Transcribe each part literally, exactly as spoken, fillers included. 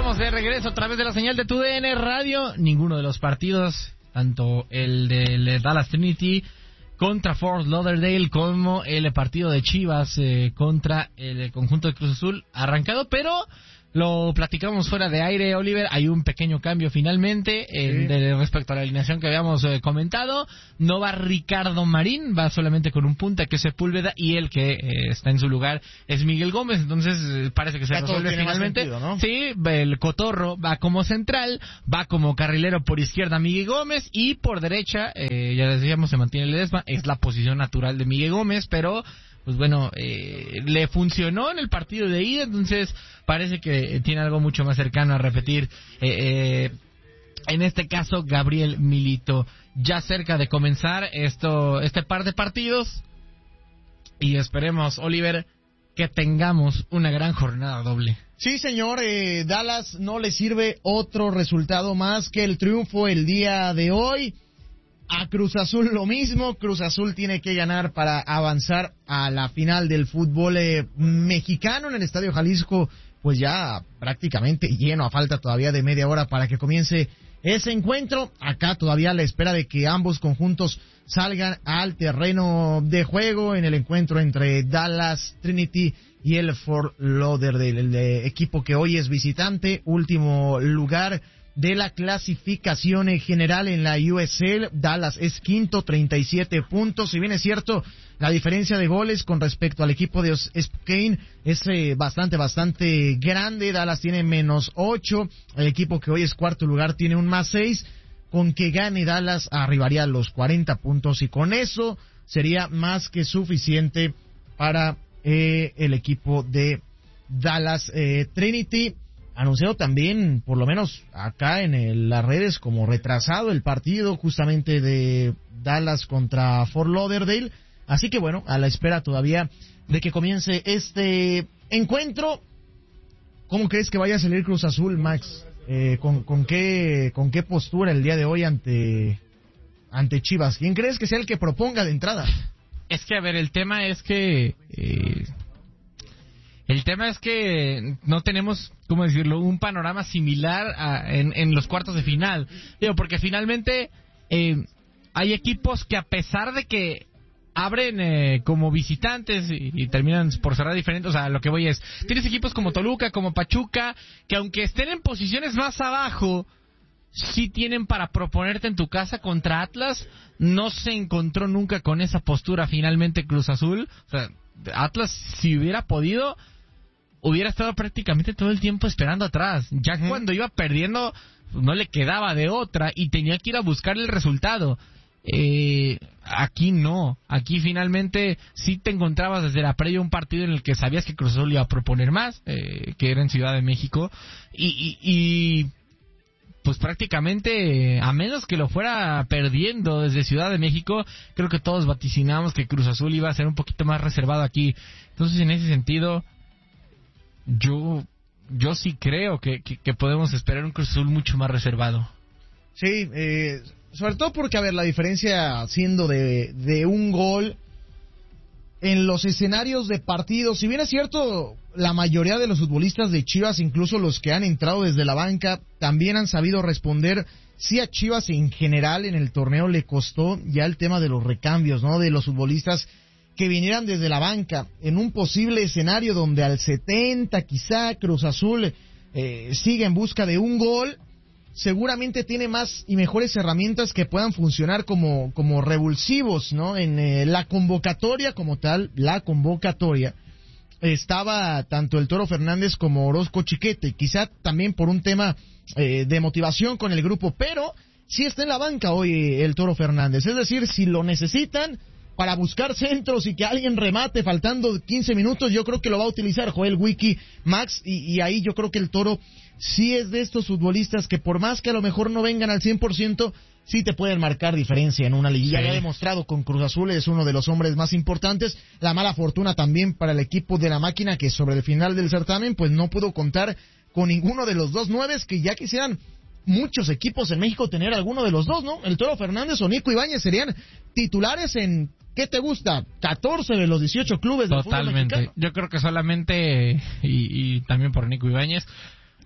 estamos de regreso a través de la señal de tu D N Radio. Ninguno de los partidos, tanto el de Dallas Trinity contra Fort Lauderdale como el partido de Chivas eh, contra el conjunto de Cruz Azul, arrancado, pero lo platicamos fuera de aire, Oliver. Hay un pequeño cambio finalmente eh, sí. de, respecto a la alineación que habíamos eh, comentado. No va Ricardo Marín, va solamente con un punta que es Sepúlveda, y el que eh, está en su lugar es Miguel Gómez. Entonces eh, parece que se ya resuelve finalmente. Sentido, ¿no? Sí, el Cotorro va como central, va como carrilero por izquierda Miguel Gómez, y por derecha, eh, ya decíamos, se mantiene Ledesma. Es la posición natural de Miguel Gómez, pero pues bueno, eh, le funcionó en el partido de ida, entonces parece que tiene algo mucho más cercano a repetir. Eh, eh, en este caso, Gabriel Milito, ya cerca de comenzar esto, este par de partidos, y esperemos, Oliver, que tengamos una gran jornada doble. Sí, señor, eh, Dallas no le sirve otro resultado más que el triunfo el día de hoy. A Cruz Azul lo mismo, Cruz Azul tiene que ganar para avanzar a la final del fútbol eh, mexicano en el Estadio Jalisco, pues ya prácticamente lleno, a falta todavía de media hora para que comience ese encuentro. Acá todavía a la espera de que ambos conjuntos salgan al terreno de juego en el encuentro entre Dallas Trinity y el Fort Lauderdale, el eh, equipo que hoy es visitante, último lugar de la clasificación en general en la U S L. Dallas es quinto, treinta y siete puntos. Si bien es cierto, la diferencia de goles con respecto al equipo de Spokane es eh, bastante, bastante grande. Dallas tiene menos ocho. El equipo que hoy es cuarto lugar tiene un más seis. Con que gane Dallas arribaría a los cuarenta puntos, y con eso sería más que suficiente para eh, el equipo de Dallas eh, Trinity. Anunciado también, por lo menos acá en el, las redes, como retrasado el partido justamente de Dallas contra Fort Lauderdale. Así que bueno, a la espera todavía de que comience este encuentro. ¿Cómo crees que vaya a salir Cruz Azul, Max? Eh, ¿con, con, qué, ¿Con qué postura el día de hoy ante, ante Chivas? ¿Quién crees que sea el que proponga de entrada? Es que, a ver, el tema es que... Eh... El tema es que no tenemos, ¿cómo decirlo?, un panorama similar a, en, en los cuartos de final. Digo, porque finalmente eh, hay equipos que, a pesar de que abren eh, como visitantes y, y terminan por cerrar diferentes, o sea, lo que voy es, tienes equipos como Toluca, como Pachuca, que aunque estén en posiciones más abajo, sí tienen para proponerte en tu casa. Contra Atlas no se encontró nunca con esa postura finalmente Cruz Azul. O sea, Atlas, si hubiera podido, hubiera estado prácticamente todo el tiempo esperando atrás. Ya uh-huh. cuando iba perdiendo, no le quedaba de otra y tenía que ir a buscar el resultado. Eh, aquí no. Aquí finalmente sí te encontrabas desde la previa un partido en el que sabías que Cruz Azul iba a proponer más, eh, que era en Ciudad de México. Y, y, y pues prácticamente, a menos que lo fuera perdiendo desde Ciudad de México, creo que todos vaticinamos que Cruz Azul iba a ser un poquito más reservado aquí. Entonces, en ese sentido, yo yo sí creo que, que, que podemos esperar un Cruz Azul mucho más reservado. Sí, eh, sobre todo porque, a ver, la diferencia siendo de, de un gol en los escenarios de partidos, si bien es cierto, la mayoría de los futbolistas de Chivas, incluso los que han entrado desde la banca, también han sabido responder. Sí, a Chivas en general en el torneo le costó ya el tema de los recambios, ¿no? De los futbolistas que vinieran desde la banca en un posible escenario donde al setenta quizá Cruz Azul eh, sigue en busca de un gol. Seguramente tiene más y mejores herramientas que puedan funcionar como, como revulsivos, ¿no? En eh, la convocatoria como tal, la convocatoria, estaba tanto el Toro Fernández como Orozco Chiquete, quizá también por un tema eh, de motivación con el grupo, pero sí está en la banca hoy eh, el Toro Fernández. Es decir, si lo necesitan para buscar centros y que alguien remate faltando quince minutos, yo creo que lo va a utilizar Joel Wiki, Max, y, y ahí yo creo que el Toro sí es de estos futbolistas que, por más que a lo mejor no vengan al cien por ciento, sí te pueden marcar diferencia en una liguilla. Sí. Ya ha demostrado con Cruz Azul, es uno de los hombres más importantes. La mala fortuna también para el equipo de la máquina, que sobre el final del certamen pues no pudo contar con ninguno de los dos nueves, que ya quisieran muchos equipos en México tener alguno de los dos, ¿no? El Toro Fernández o Nico Ibáñez serían titulares en, ¿qué te gusta?, catorce de los dieciocho clubes del fútbol mexicano. Totalmente. Yo creo que solamente, y, y también por Nico Ibáñez,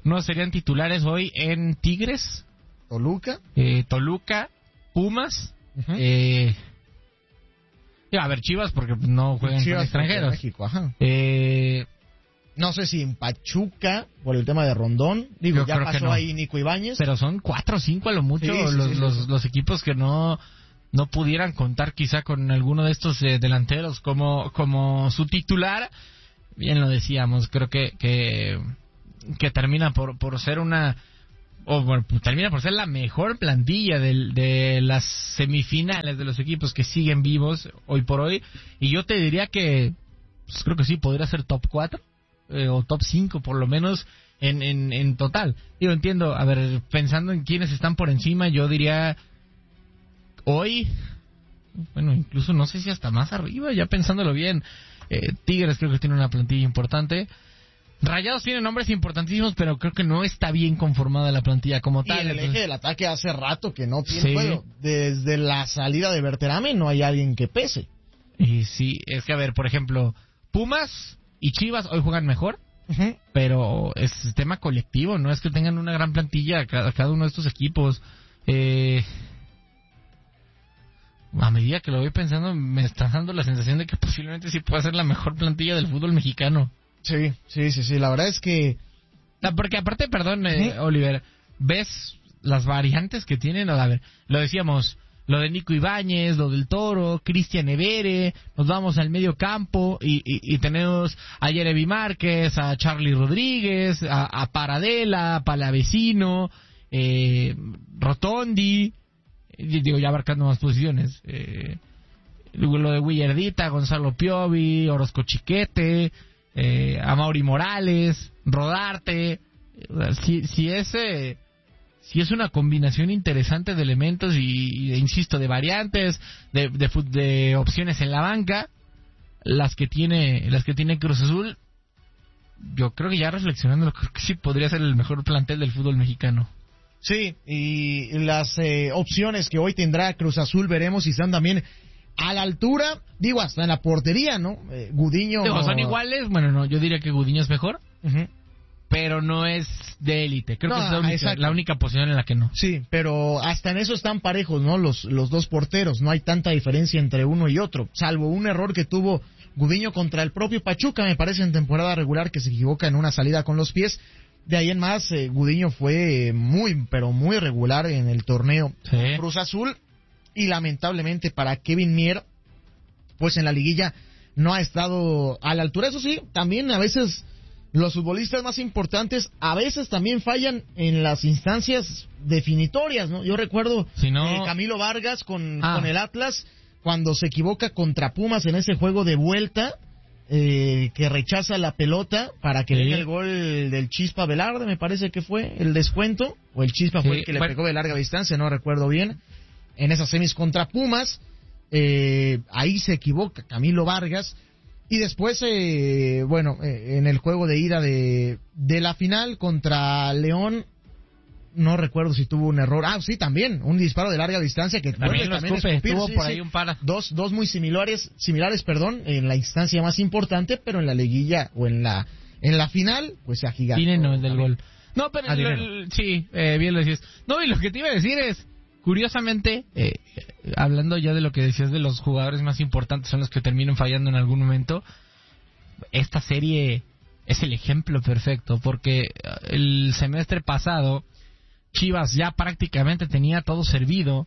no serían titulares hoy en Tigres, Toluca, eh, Toluca, Pumas, uh-huh. eh, a ver, Chivas porque no juegan Chivas con extranjeros. México, ajá. Eh, no sé si en Pachuca por el tema de Rondón, digo, Yo ya creo que pasó no. ahí Nico Ibáñez. Pero son cuatro o cinco a lo mucho Sí, sí, los, sí, los, sí. los equipos que no no pudieran contar quizá con alguno de estos eh, delanteros como como su titular. Bien lo decíamos, creo que que, que termina por por ser una o bueno, termina por ser la mejor plantilla del, de las semifinales de los equipos que siguen vivos hoy por hoy. Y yo te diría que pues, creo que sí podría ser top cuatro eh, o top cinco por lo menos en, en, en total. Yo entiendo, a ver, pensando en quiénes están por encima, yo diría hoy, bueno, incluso no sé si hasta más arriba, ya pensándolo bien, eh, Tigres creo que tiene una plantilla importante. Rayados tiene nombres importantísimos, pero creo que no está bien conformada la plantilla como Y tal. en el entonces... eje del ataque hace rato que no tiene Sí. juego. Desde la salida de Berterame no hay alguien que pese. Y sí, es que a ver, por ejemplo, Pumas y Chivas hoy juegan mejor, Uh-huh. pero es tema colectivo, no es que tengan una gran plantilla cada, cada uno de estos equipos. Eh, a medida que lo voy pensando, me está dando la sensación de que posiblemente sí pueda ser la mejor plantilla del fútbol mexicano. Sí, sí, sí, sí. La verdad es que... No, porque aparte, perdón, eh, Oliver, ves las variantes que tienen. A ver, lo decíamos, lo de Nico Ibáñez, lo del Toro, Cristian Evere, nos vamos al medio campo y, y, y tenemos a Jeremy Márquez, a Charlie Rodríguez, a, a Paradela, a Palavecino, eh, Rotondi, eh, digo, ya abarcando más posiciones. Eh, lo de Willardita, Gonzalo Piovi, Orozco Chiquete, eh, a Mauri Morales, Rodarte. Si, si es eh, si es una combinación interesante de elementos y, y insisto, de variantes, de, de, de opciones en la banca, las que tiene las que tiene Cruz Azul, yo creo que ya reflexionando, creo que sí podría ser el mejor plantel del fútbol mexicano. Sí, y las eh, opciones que hoy tendrá Cruz Azul veremos si están también a la altura, digo, hasta en la portería, ¿no? Eh, Gudiño... Digo, ¿son iguales? Bueno, no, yo diría que Gudiño es mejor, uh-huh. pero no es de élite. Creo No, que es la única, la única posición en la que no. Sí, pero hasta en eso están parejos, ¿no? Los, los dos porteros, no hay tanta diferencia entre uno y otro, salvo un error que tuvo Gudiño contra el propio Pachuca, me parece, en temporada regular, que se equivoca en una salida con los pies. De ahí en más, eh, Gudiño fue muy, pero muy regular en el torneo Sí. Cruz Azul. Y lamentablemente para Kevin Mier, pues en la liguilla no ha estado a la altura. Eso sí, también a veces los futbolistas más importantes a veces también fallan en las instancias definitorias, ¿no? Yo recuerdo Si no... eh, Camilo Vargas con, Ah. con el Atlas, cuando se equivoca contra Pumas en ese juego de vuelta, eh, que rechaza la pelota para que Sí. venga el gol del Chispa Velarde, me parece que fue el descuento, o el Chispa fue Sí, el que le bueno. pegó de larga distancia, no recuerdo bien. En esas semis contra Pumas, eh, ahí se equivoca Camilo Vargas, y después, eh, bueno, eh, en el juego de ida de, de la final contra León, no recuerdo si tuvo un error, ah, sí, también, un disparo de larga distancia que También vuelve lo escupe, escupir, tuvo sí, por sí. ahí un par. Dos, dos muy similares, similares, perdón, en la instancia más importante, pero en la liguilla o en la, en la final, pues se agigantó. Dineno, el del gol. No, pero Ah, lo- Dineno. el- sí, eh, bien lo decías. No, y lo que te iba a decir es, curiosamente, eh, hablando ya de lo que decías de los jugadores más importantes son los que terminan fallando en algún momento, esta serie es el ejemplo perfecto, porque el semestre pasado Chivas ya prácticamente tenía todo servido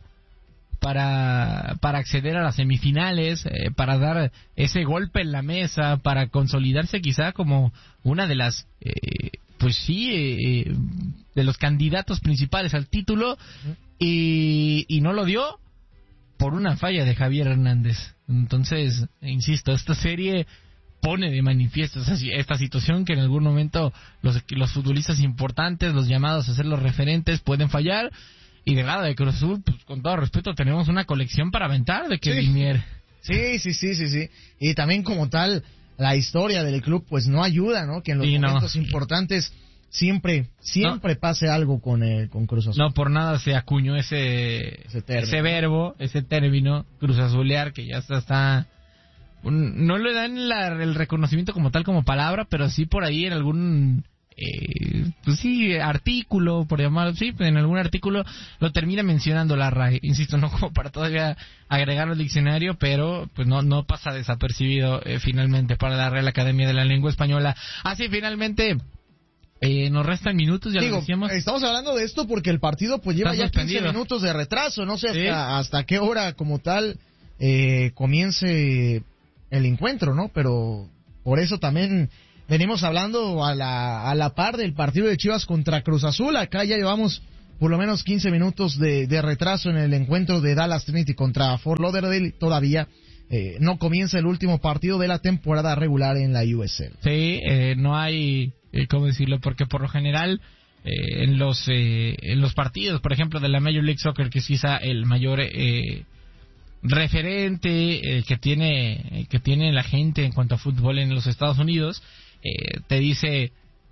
para, para acceder a las semifinales, eh, para dar ese golpe en la mesa, para consolidarse quizá como una de las, eh, pues sí, eh, de los candidatos principales al título, y, y no lo dio por una falla de Javier Hernández. Entonces, insisto, esta serie pone de manifiesto esa, esta situación que en algún momento los, los futbolistas importantes, los llamados a ser los referentes, pueden fallar. Y de lado de Cruz Azul, pues con todo respeto, tenemos una colección para aventar de Kevin Sí. Mier. Sí, sí, sí, sí, sí. Y también como tal, la historia del club pues no ayuda, ¿no? Que en los Sí, no. momentos importantes siempre, siempre pase algo con, eh, con Cruz Azul. No por nada se acuñó ese, Ese término. ese verbo, ese término, Cruz Azulear, que ya está... está un- no le dan la- el reconocimiento como tal como palabra, pero sí por ahí en algún... Eh, pues sí, artículo, por llamarlo así, en algún artículo lo termina mencionando la R A E. Insisto, no como para todavía agregarlo al diccionario, pero pues no no pasa desapercibido eh, finalmente para la Real Academia de la Lengua Española. Así finalmente... Eh, nos restan minutos, ya Digo, lo decíamos. Estamos hablando de esto porque el partido pues lleva Está ya quince suspendido. minutos de retraso. No sé hasta, ¿Sí? hasta qué hora como tal eh, comience el encuentro, ¿no? Pero por eso también venimos hablando a la, a la par del partido de Chivas contra Cruz Azul. Acá ya llevamos por lo menos quince minutos de, de retraso en el encuentro de Dallas Trinity contra Fort Lauderdale. Todavía eh, no comienza el último partido de la temporada regular en la U S L. Sí, eh, no hay... Eh, ¿Cómo decirlo? Porque por lo general eh, en los eh, en los partidos, por ejemplo, de la Major League Soccer, que es quizá el mayor eh, referente eh, que tiene que tiene la gente en cuanto a fútbol en los Estados Unidos, eh, te dice,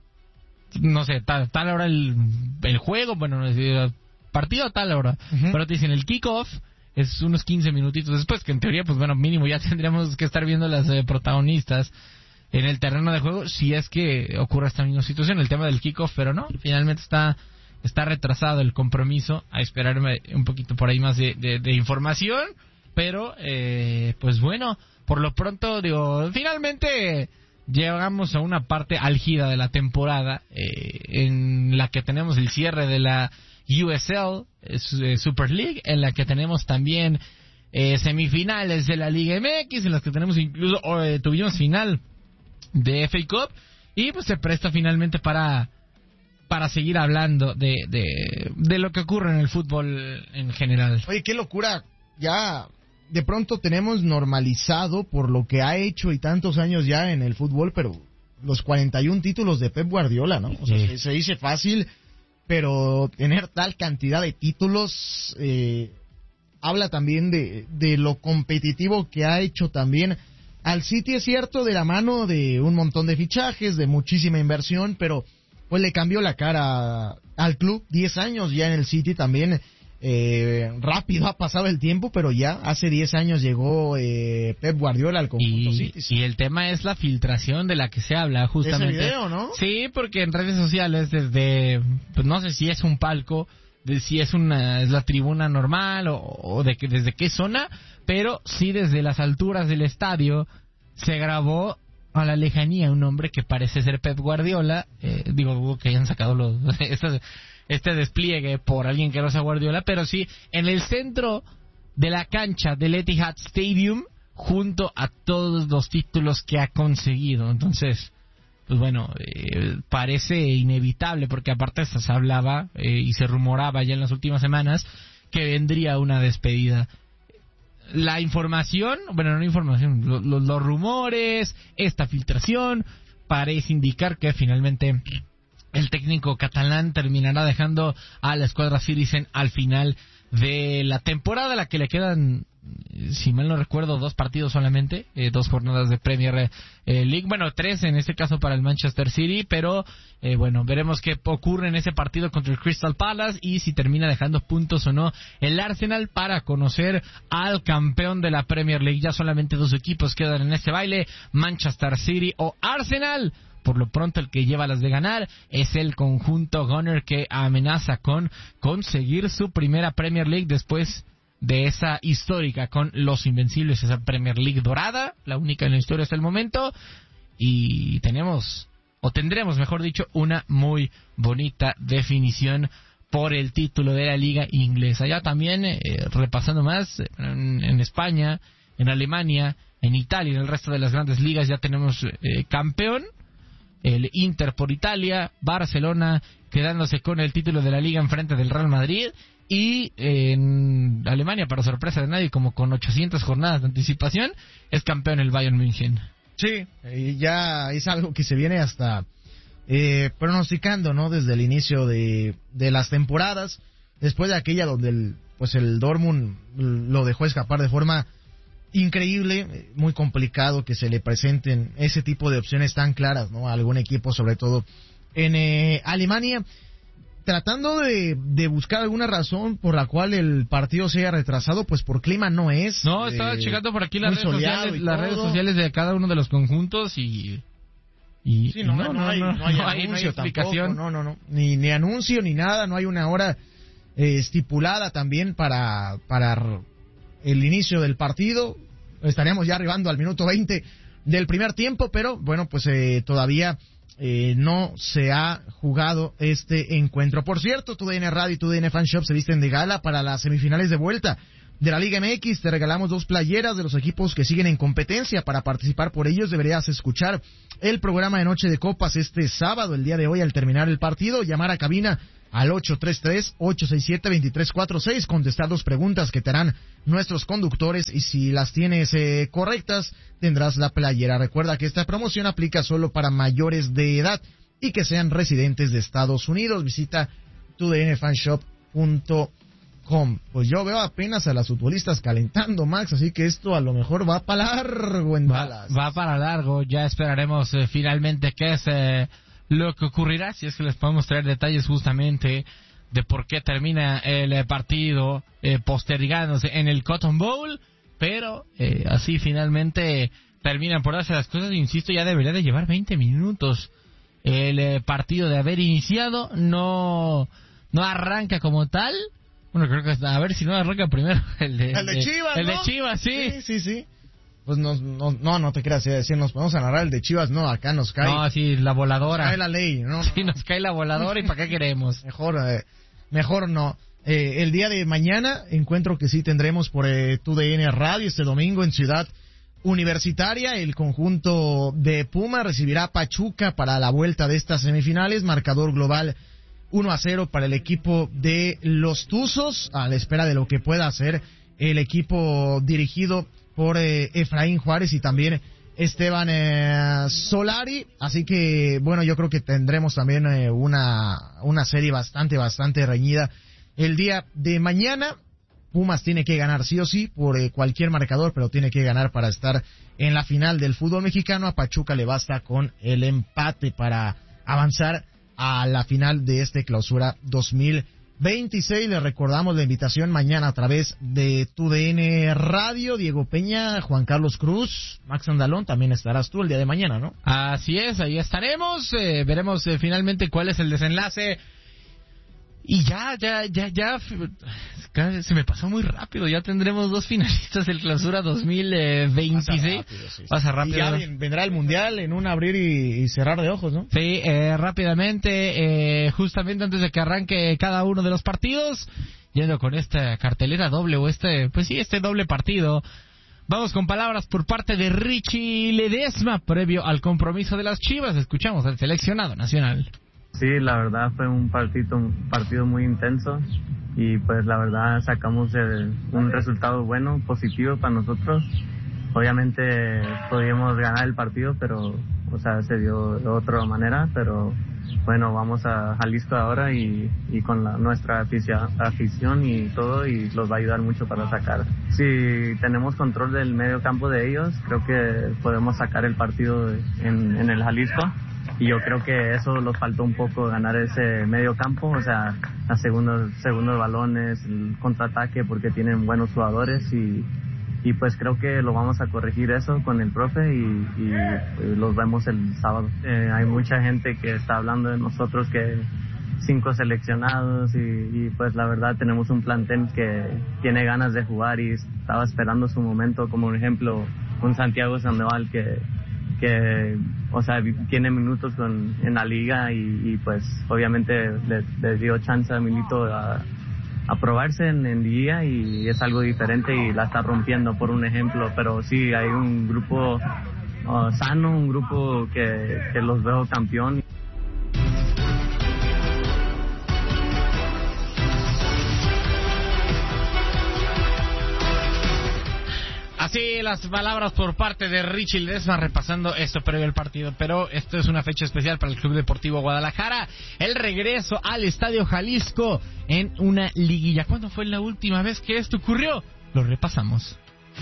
no sé, tal, tal hora el, el juego, bueno, partido a tal hora, uh-huh. Pero te dicen el kickoff es unos quince minutitos después, que en teoría, pues bueno, mínimo ya tendríamos que estar viendo las eh, protagonistas en el terreno de juego, si es que ocurre esta misma situación, el tema del kickoff, pero no, finalmente está está retrasado el compromiso, a esperarme un poquito por ahí más de, de, de información, pero eh, pues bueno, por lo pronto, digo, finalmente llegamos a una parte álgida de la temporada, eh, en la que tenemos el cierre de la U S L, eh, Super League, en la que tenemos también eh, semifinales de la Liga M X, en las que tenemos incluso, eh, tuvimos final de F A Cup, y pues se presta finalmente para para seguir hablando de, de, de lo que ocurre en el fútbol en general. Oye, qué locura, ya de pronto tenemos normalizado por lo que ha hecho y tantos años ya en el fútbol, pero los cuarenta y un títulos de Pep Guardiola, ¿no? O sea, sí. se, se dice fácil, pero tener tal cantidad de títulos eh, habla también de, de lo competitivo que ha hecho también al City, es cierto, de la mano de un montón de fichajes, de muchísima inversión, pero pues le cambió la cara al club. Diez años ya en el City también, eh, rápido ha pasado el tiempo, pero ya hace diez años llegó eh, Pep Guardiola al conjunto y, City. Sí. Y el tema es la filtración de la que se habla, justamente. Ese video, ¿no? Sí, porque en redes sociales, desde, pues no sé si es un palco, de si es una es la tribuna normal o, o de que desde qué zona, pero sí desde las alturas del estadio se grabó a la lejanía un hombre que parece ser Pep Guardiola. Eh, digo, dudo que hayan sacado los este, este despliegue por alguien que no sea Guardiola, pero sí en el centro de la cancha del Etihad Stadium, junto a todos los títulos que ha conseguido. Entonces, pues bueno, eh, parece inevitable, porque aparte se hablaba eh, y se rumoraba ya en las últimas semanas que vendría una despedida. La información, bueno, no información, lo, lo, los rumores, esta filtración, parece indicar que finalmente el técnico catalán terminará dejando a la escuadra Citizen al final de la temporada, a la que le quedan, si mal no recuerdo, dos partidos solamente, eh, dos jornadas de Premier eh, League, bueno, tres en este caso para el Manchester City, pero eh, bueno, veremos qué ocurre en ese partido contra el Crystal Palace y si termina dejando puntos o no el Arsenal para conocer al campeón de la Premier League. Ya solamente dos equipos quedan en este baile, Manchester City o Arsenal. Por lo pronto el que lleva las de ganar es el conjunto Gunner, que amenaza con conseguir su primera Premier League después de esa histórica con los Invencibles, esa Premier League dorada, la única en la historia hasta el momento, y tenemos, o tendremos mejor dicho, una muy bonita definición por el título de la liga inglesa. Ya también eh, repasando más, en, en España, en Alemania, en Italia y en el resto de las grandes ligas ya tenemos eh, campeón, el Inter por Italia, Barcelona quedándose con el título de la liga enfrente del Real Madrid, y en Alemania, para sorpresa de nadie, como con ochocientas jornadas de anticipación, es campeón el Bayern München. Sí, y ya es algo que se viene hasta eh, pronosticando, ¿no? Desde el inicio de, de las temporadas, después de aquella donde el, pues el Dortmund lo dejó escapar de forma increíble, muy complicado que se le presenten ese tipo de opciones tan claras, ¿no? A algún equipo, sobre todo en eh, Alemania, tratando de, de buscar alguna razón por la cual el partido se haya retrasado, pues por clima no es. No, estaba eh, checando por aquí las redes sociales, las redes sociales de cada uno de los conjuntos y Y sí, no, no, no, no hay, no hay no anuncio no hay explicación. tampoco, no, no, no, ni, ni anuncio ni nada, no hay una hora eh, estipulada también para, para el inicio del partido. Estaríamos ya arribando al minuto veinte del primer tiempo, pero bueno, pues eh, todavía eh, no se ha jugado este encuentro. Por cierto, tu D N Radio y tu D N Fan Shop se visten de gala para las semifinales de vuelta de la Liga M X. Te regalamos dos playeras de los equipos que siguen en competencia. Para participar por ellos deberías escuchar el programa de Noche de Copas este sábado, el día de hoy, al terminar el partido. Llamar a cabina al ocho tres tres, ocho seis siete, dos tres cuatro seis, contestar dos preguntas que te harán nuestros conductores y si las tienes eh, correctas tendrás la playera. Recuerda que esta promoción aplica solo para mayores de edad y que sean residentes de Estados Unidos. Visita tu d n fan shop punto com. Pues yo veo apenas a las futbolistas calentando, Max, así que esto a lo mejor va para largo en Dallas. Va, va para largo, ya esperaremos eh, finalmente qué es eh, lo que ocurrirá, si es que les podemos traer detalles justamente de por qué termina el eh, partido eh, postergándose en el Cotton Bowl, pero eh, así finalmente terminan por darse las cosas. Insisto, ya debería de llevar veinte minutos el eh, partido de haber iniciado, no, no arranca como tal. Bueno, creo que a ver si no arranca primero el de, el de Chivas, el ¿no? de Chivas, sí. Sí, sí, sí. Pues nos, no, no, no te creas, decir, nos podemos a narrar el de Chivas, no, acá nos cae. No, sí, la voladora. Nos cae la ley, no. Sí, no. nos cae la voladora y ¿para qué queremos? Mejor, eh, mejor no. Eh, el día de mañana, encuentro que sí tendremos por eh, tu D N Radio este domingo en Ciudad Universitaria. El conjunto de Puma recibirá a Pachuca para la vuelta de estas semifinales. Marcador global uno a cero para el equipo de los Tuzos, a la espera de lo que pueda hacer el equipo dirigido por eh, Efraín Juárez y también Esteban eh, Solari. Así que, bueno, yo creo que tendremos también eh, una, una serie bastante, bastante reñida el día de mañana. Pumas tiene que ganar sí o sí por eh, cualquier marcador, pero tiene que ganar para estar en la final del fútbol mexicano. A Pachuca le basta con el empate para avanzar a la final de este clausura dos mil veintiséis. Le recordamos la invitación mañana a través de tu D N Radio. Diego Peña, Juan Carlos Cruz, Max Andalón, también estarás tú el día de mañana, ¿no? Así es, ahí estaremos. Eh, veremos eh, finalmente cuál es el desenlace. Y ya, ya, ya, ya, se me pasó muy rápido. Ya tendremos dos finalistas del clausura dos mil veintiséis. Pasa rápido, sí, sí. Pasa rápido. Y ya vendrá el mundial en un abrir y, y cerrar de ojos, ¿no? Sí, eh, rápidamente, eh, justamente antes de que arranque cada uno de los partidos, yendo con esta cartelera doble o este, pues sí, este doble partido. Vamos con palabras por parte de Richie Ledesma previo al compromiso de las Chivas. Escuchamos al seleccionado nacional. Sí, la verdad fue un partido, un partido muy intenso y pues la verdad sacamos el, un resultado bueno, positivo para nosotros. Obviamente podíamos ganar el partido, pero o sea, se dio de otra manera, pero bueno, vamos a Jalisco ahora y, y con la, nuestra afición, afición y todo, y los va a ayudar mucho para sacar. Si tenemos control del medio campo de ellos, creo que podemos sacar el partido en, en el Jalisco. Y yo creo que eso nos faltó un poco, ganar ese medio campo, o sea, a segundos, segundos balones, el contraataque, porque tienen buenos jugadores y, y pues creo que lo vamos a corregir eso con el profe y, y, y los vemos el sábado. Eh, hay mucha gente que está hablando de nosotros, que cinco seleccionados y, y pues la verdad tenemos un plantel que tiene ganas de jugar y estaba esperando su momento, como un ejemplo un Santiago Sandoval que que, o sea, tiene minutos con, en la liga y, y pues obviamente le, le dio chance a Milito a, a probarse en, en liga y es algo diferente y la está rompiendo, por un ejemplo, pero sí hay un grupo uh, sano, un grupo que, que los veo campeón. Así las palabras por parte de Richie Ledesma repasando esto previo al partido, pero esto es una fecha especial para el Club Deportivo Guadalajara, el regreso al Estadio Jalisco en una liguilla. ¿Cuándo fue la última vez que esto ocurrió? Lo repasamos.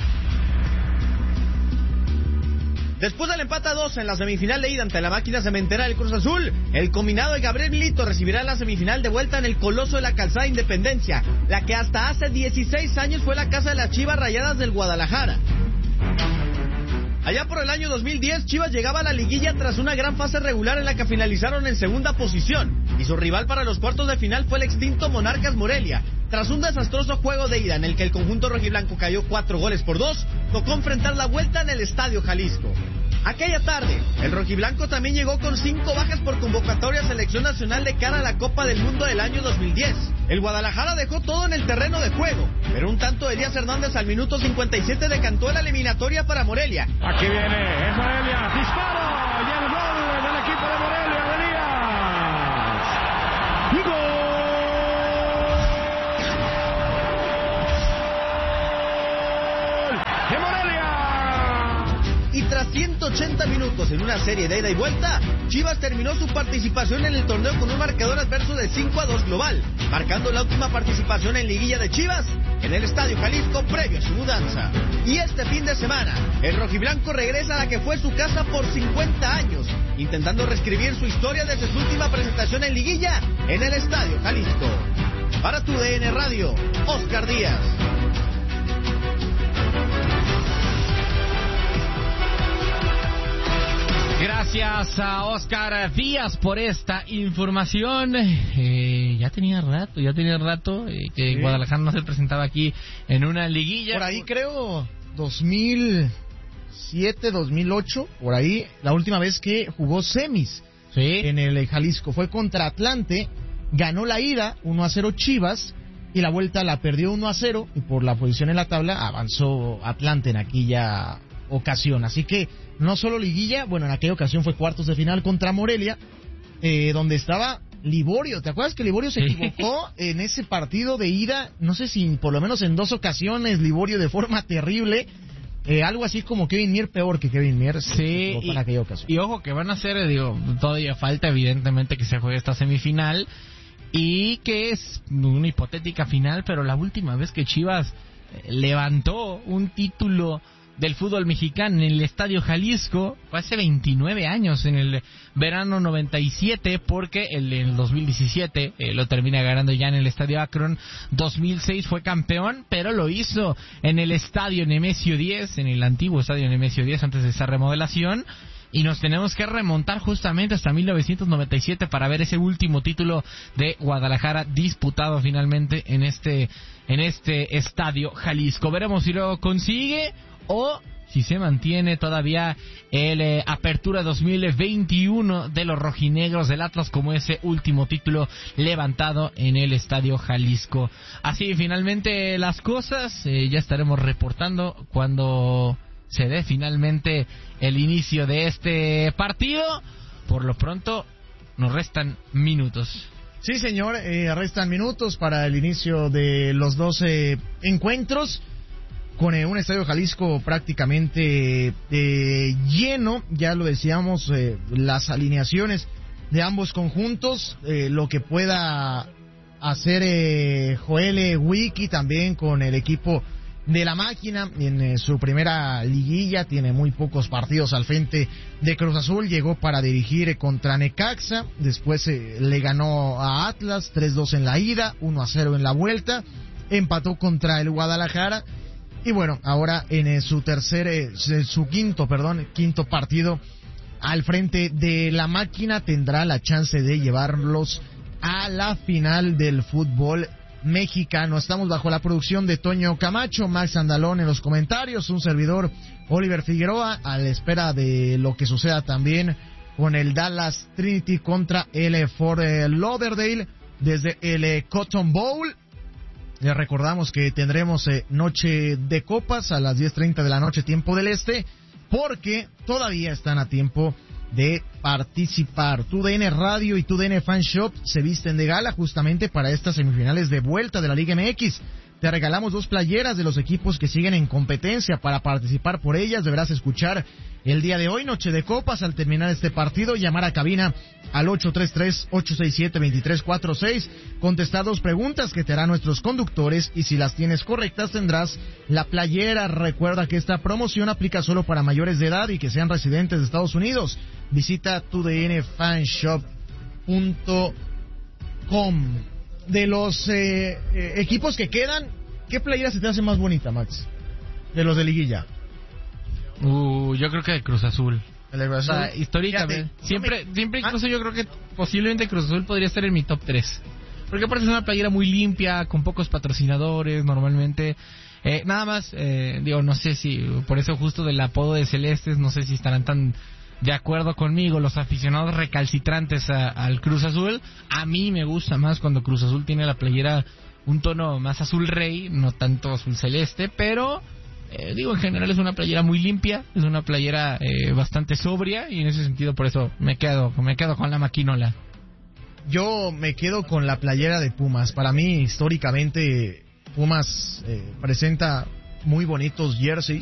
Después del empate a dos en la semifinal de ida ante la máquina cementera del Cruz Azul, el combinado de Gabriel Milito recibirá la semifinal de vuelta en el Coloso de la Calzada Independencia, la que hasta hace dieciséis años fue la casa de las Chivas Rayadas del Guadalajara. Allá por el año dos mil diez, Chivas llegaba a la liguilla tras una gran fase regular en la que finalizaron en segunda posición, y su rival para los cuartos de final fue el extinto Monarcas Morelia. Tras un desastroso juego de ida en el que el conjunto rojiblanco cayó cuatro goles por dos, tocó enfrentar la vuelta en el Estadio Jalisco. Aquella tarde, el rojiblanco también llegó con cinco bajas por convocatoria a selección nacional de cara a la Copa del Mundo del año dos mil diez. El Guadalajara dejó todo en el terreno de juego, pero un tanto de Elías Hernández al minuto cincuenta y siete decantó la eliminatoria para Morelia. Aquí viene, es Morelia, disparo, y el gol del equipo de Morelia, de Elías. ¡Gol! ¡De Morelia! Y tras ciento ochenta minutos en una serie de ida y vuelta, Chivas terminó su participación en el torneo con un marcador adverso de cinco a dos global, marcando la última participación en liguilla de Chivas en el Estadio Jalisco previo a su mudanza. Y este fin de semana, el rojiblanco regresa a la que fue su casa por cincuenta años, intentando reescribir su historia desde su última presentación en liguilla en el Estadio Jalisco. Para tu D N Radio, Oscar Díaz. Gracias a Oscar Díaz por esta información. Eh, ya tenía rato, ya tenía rato eh, que sí. Guadalajara no se presentaba aquí en una liguilla. Por ahí creo dos mil siete, dos mil ocho, por ahí, la última vez que jugó semis ¿Sí? en el Jalisco. Fue contra Atlante, ganó la ida uno a cero Chivas y la vuelta la perdió uno a cero y por la posición en la tabla avanzó Atlante en aquella ocasión. Así que no solo liguilla, bueno, en aquella ocasión fue cuartos de final contra Morelia, eh, donde estaba Liborio. ¿Te acuerdas que Liborio se equivocó en ese partido de ida? No sé si por lo menos en dos ocasiones Liborio de forma terrible. Eh, algo así como Kevin Mier, peor que Kevin Mier. Sí, y, en aquella ocasión. Y ojo que van a ser, digo, todavía falta evidentemente que se juegue esta semifinal y que es una hipotética final, pero la última vez que Chivas levantó un título del fútbol mexicano en el Estadio Jalisco fue hace veintinueve años, en el verano noventa y siete, porque el, en el dos mil diecisiete eh, lo termina ganando ya en el Estadio Akron. Dos mil seis fue campeón, pero lo hizo en el Estadio Nemesio diez, en el antiguo Estadio Nemesio diez antes de esa remodelación. Y nos tenemos que remontar justamente hasta mil novecientos noventa y siete para ver ese último título de Guadalajara disputado finalmente en este en este Estadio Jalisco. Veremos si lo consigue o si se mantiene todavía el eh, Apertura dos mil veintiuno de los rojinegros del Atlas como ese último título levantado en el Estadio Jalisco. Así finalmente las cosas, eh, ya estaremos reportando cuando se dé finalmente el inicio de este partido. Por lo pronto nos restan minutos. Sí, señor, eh, restan minutos para el inicio de los doce encuentros, con eh, un Estadio Jalisco prácticamente eh, lleno. Ya lo decíamos, eh, las alineaciones de ambos conjuntos, eh, lo que pueda hacer eh, Joel Wiki también con el equipo de la máquina en eh, su primera liguilla. Tiene muy pocos partidos al frente de Cruz Azul. Llegó para dirigir contra Necaxa, después eh, le ganó a Atlas tres dos en la ida, uno a cero en la vuelta, empató contra el Guadalajara y bueno, ahora en eh, su tercer eh, su quinto, perdón, quinto partido al frente de la máquina tendrá la chance de llevarlos a la final del fútbol mexicano. Estamos bajo la producción de Toño Camacho, Max Andalón en los comentarios, un servidor Oliver Figueroa, a la espera de lo que suceda también con el Dallas Trinity contra el Fort Lauderdale desde el Cotton Bowl. Les recordamos que tendremos eh, noche de copas a las diez treinta de la noche, tiempo del este, porque todavía están a tiempo de participar. Tu D N Radio y Tu D N Fan Shop se visten de gala justamente para estas semifinales de vuelta de la Liga M X. Te regalamos dos playeras de los equipos que siguen en competencia. Para participar por ellas deberás escuchar el día de hoy, Noche de Copas. Al terminar este partido, llamar a cabina al ocho tres tres, ocho seis siete, dos tres cuatro seis, contestar dos preguntas que te harán nuestros conductores y si las tienes correctas tendrás la playera. Recuerda que esta promoción aplica solo para mayores de edad y que sean residentes de Estados Unidos. Visita tu d n fan shop punto com. De los eh, eh, equipos que quedan, ¿qué playera se te hace más bonita, Max? De los de liguilla. Uh, yo creo que de Cruz Azul. El de Cruz Azul. O sea, históricamente. Fíjate, siempre, no me- siempre Ah. incluso yo creo que posiblemente Cruz Azul podría estar en mi top tres. Porque aparte es una playera muy limpia, con pocos patrocinadores normalmente. Eh, nada más, eh, digo, no sé si, por eso justo del apodo de Celestes, no sé si estarán tan de acuerdo conmigo los aficionados recalcitrantes a- al Cruz Azul. A mí me gusta más cuando Cruz Azul tiene la playera un tono más azul rey, no tanto azul celeste, pero eh, digo, en general es una playera muy limpia, es una playera eh, bastante sobria, y en ese sentido por eso me quedo, me quedo con la maquinola. Yo me quedo con la playera de Pumas. Para mí, históricamente, Pumas eh, presenta muy bonitos jerseys.